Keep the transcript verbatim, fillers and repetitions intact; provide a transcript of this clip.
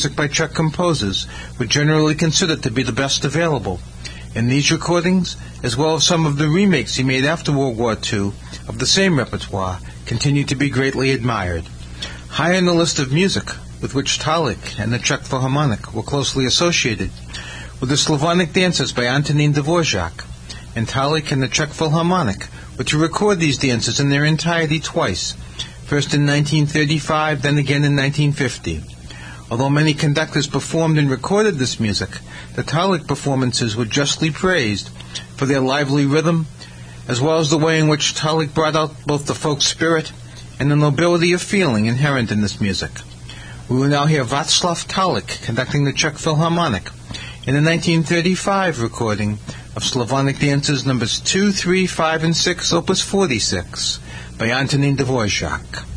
music by Czech composers were generally considered to be the best available. And these recordings, as well as some of the remakes he made after World War Two of the same repertoire, continue to be greatly admired. High on the list of music with which Talik and the Czech Philharmonic were closely associated were the Slavonic dances by Antonín Dvořák, and Talik and the Czech Philharmonic were to record these dances in their entirety twice, first in nineteen thirty-five, then again in nineteen fifty. Although many conductors performed and recorded this music, the Talik performances were justly praised for their lively rhythm, as well as the way in which Talik brought out both the folk spirit and the nobility of feeling inherent in this music. We will now hear Václav Talik conducting the Czech Philharmonic in the nineteen thirty-five recording of Slavonic Dances numbers two, three, five, and six, opus forty-six, by Antonín Dvořák.